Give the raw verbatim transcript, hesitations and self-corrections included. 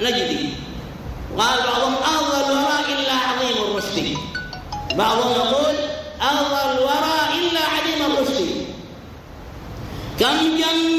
نجدي. قال بعضهم أفضل الوراء إلا عظيم الرشد، بعضهم يقول أفضل الوراء إلا عديم الرشد. كم جن